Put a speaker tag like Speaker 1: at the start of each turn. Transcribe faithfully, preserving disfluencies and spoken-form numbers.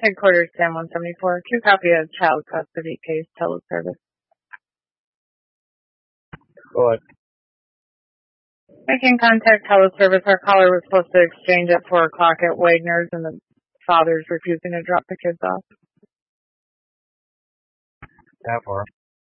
Speaker 1: Headquarters ten one seventy-four. True copy of child custody case teleservice.
Speaker 2: Go ahead.
Speaker 1: Making contact teleservice. Our caller was supposed to exchange at four o'clock at Wagner's, and the father's refusing to drop the kids off.
Speaker 2: That far.